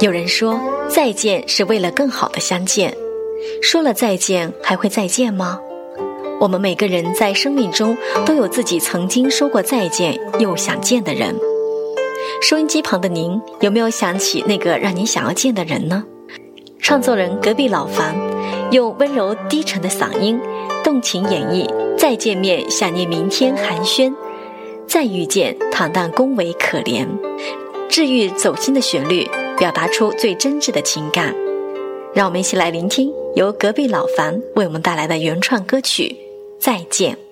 有人说，再见是为了更好的相见。说了再见，还会再见吗？我们每个人在生命中都有自己曾经说过再见又想见的人。收音机旁的您，有没有想起那个让你想要见的人呢？创作人隔壁老樊用温柔低沉的嗓音动情演绎再见面想念明天寒暄，再遇见坦荡恭维可怜，治愈走心的旋律，表达出最真挚的情感。让我们一起来聆听由隔壁老樊为我们带来的原创歌曲《再见》。